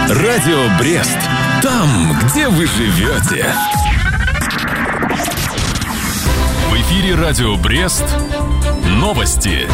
Радио Брест. Там, где вы живете. В эфире Радио Брест. Новости.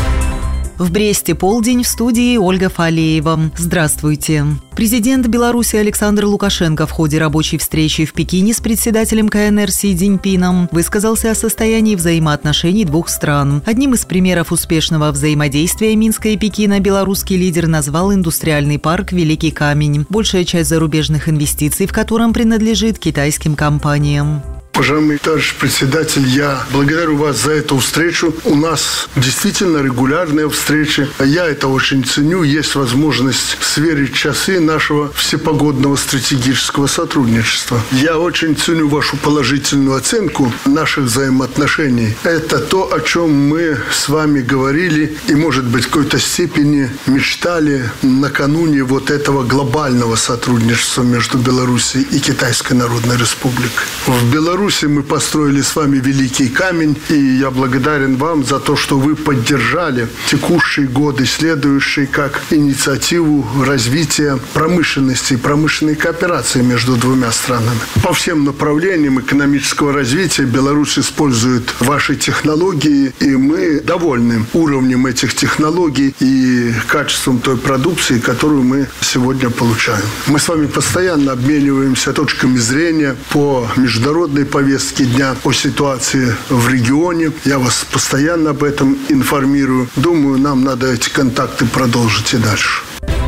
В Бресте полдень, в студии Ольга Фалеева. Здравствуйте. Президент Беларуси Александр Лукашенко в ходе рабочей встречи в Пекине с председателем КНР Си Цзиньпином высказался о состоянии взаимоотношений двух стран. Одним из примеров успешного взаимодействия Минска и Пекина белорусский лидер назвал индустриальный парк «Великий камень», большая часть зарубежных инвестиций в котором принадлежит китайским компаниям. Уважаемый товарищ председатель, я благодарю вас за эту встречу. У нас действительно регулярные встречи. Я это очень ценю. Есть возможность сверить часы нашего всепогодного стратегического сотрудничества. Я очень ценю вашу положительную оценку наших взаимоотношений. Это то, о чем мы с вами говорили и, может быть, в какой-то степени мечтали накануне вот этого глобального сотрудничества между Белоруссией и Китайской Народной Республикой. В Беларуси мы построили с вами «Великий камень», и я благодарен вам за то, что вы поддержали текущие годы, следующие, как инициативу развития промышленности и промышленной кооперации между двумя странами. По всем направлениям экономического развития Беларусь использует ваши технологии, и мы довольны уровнем этих технологий и качеством той продукции, которую мы сегодня получаем. Мы с вами постоянно обмениваемся точками зрения по международной повестки дня, о ситуации в регионе. Я вас постоянно об этом информирую. Думаю, нам надо эти контакты продолжить и дальше.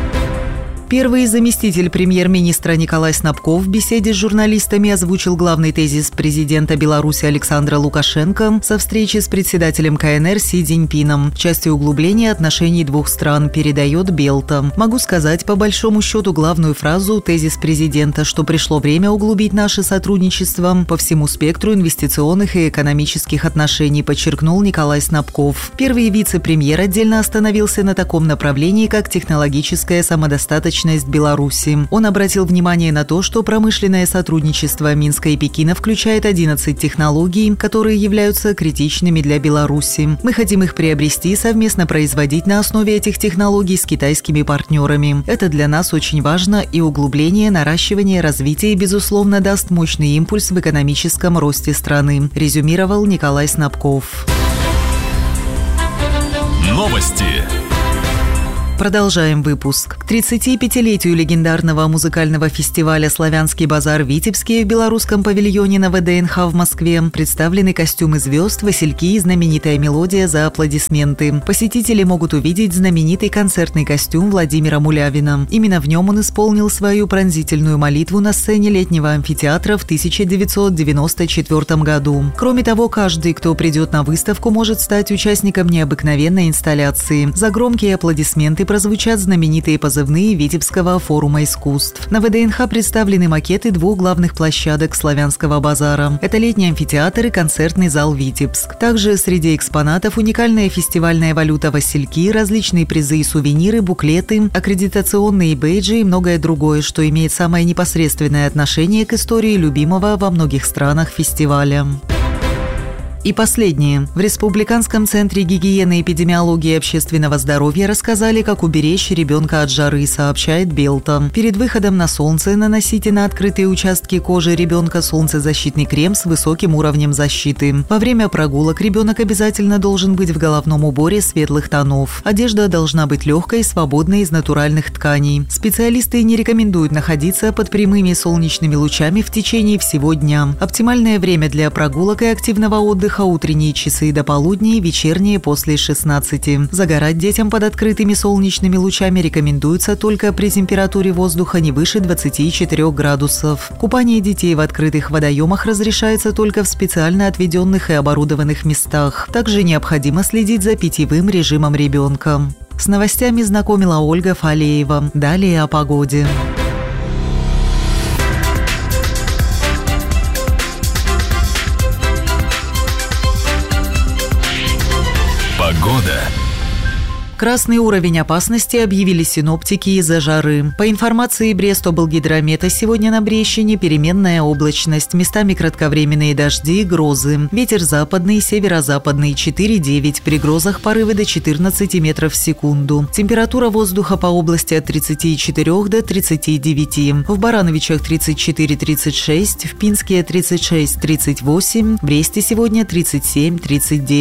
Первый заместитель премьер-министра Николай Снабков в беседе с журналистами озвучил главный тезис президента Беларуси Александра Лукашенко со встречи с председателем КНР Си Цзиньпином. В части углубления отношений двух стран передает Белта. Могу сказать, по большому счету, главную фразу тезис президента, что пришло время углубить наше сотрудничество по всему спектру инвестиционных и экономических отношений, подчеркнул Николай Снабков. Первый вице-премьер отдельно остановился на таком направлении, как технологическая самодостаточность Беларуси. Он обратил внимание на то, что промышленное сотрудничество Минска и Пекина включает 11 технологий, которые являются критичными для Беларуси. Мы хотим их приобрести, совместно производить на основе этих технологий с китайскими партнерами. Это для нас очень важно, и углубление, наращивание, развитие, безусловно, даст мощный импульс в экономическом росте страны, резюмировал Николай Снабков. Новости. Продолжаем выпуск. К 35-летию легендарного музыкального фестиваля «Славянский базар» в Витебске в белорусском павильоне на ВДНХ в Москве представлены костюмы звезд, васильки и знаменитая мелодия «За аплодисменты». Посетители могут увидеть знаменитый концертный костюм Владимира Мулявина. Именно в нем он исполнил свою пронзительную молитву на сцене летнего амфитеатра в 1994 году. Кроме того, каждый, кто придет на выставку, может стать участником необыкновенной инсталляции. За громкие аплодисменты прозвучат знаменитые позывные Витебского форума искусств. На ВДНХ представлены макеты двух главных площадок Славянского базара. Это летний амфитеатр и концертный зал «Витебск». Также среди экспонатов уникальная фестивальная валюта «Васильки», различные призы и сувениры, буклеты, аккредитационные бейджи и многое другое, что имеет самое непосредственное отношение к истории любимого во многих странах фестиваля. И последнее. В Республиканском центре гигиены, эпидемиологии и общественного здоровья рассказали, как уберечь ребенка от жары, сообщает Белта. Перед выходом на солнце наносите на открытые участки кожи ребенка солнцезащитный крем с высоким уровнем защиты. Во время прогулок ребенок обязательно должен быть в головном уборе светлых тонов. Одежда должна быть легкой, свободной из натуральных тканей. Специалисты не рекомендуют находиться под прямыми солнечными лучами в течение всего дня. Оптимальное время для прогулок и активного отдыха – утренние часы до полудня и вечерние после 16. Загорать детям под открытыми солнечными лучами рекомендуется только при температуре воздуха не выше 24 градусов. Купание детей в открытых водоемах разрешается только в специально отведенных и оборудованных местах. Также необходимо следить за питьевым режимом ребенка. С новостями знакомила Ольга Фалеева. Далее о погоде. Погода. Красный уровень опасности объявили синоптики из-за жары. По информации Брест-облгидромета, сегодня на Брещине переменная облачность, местами кратковременные дожди и грозы. Ветер западный, северо-западный 4,9, при грозах порывы до 14 метров в секунду. Температура воздуха по области от 34 до 39. В Барановичах 34-36, в Пинске 36-38, в Бресте сегодня 37-39.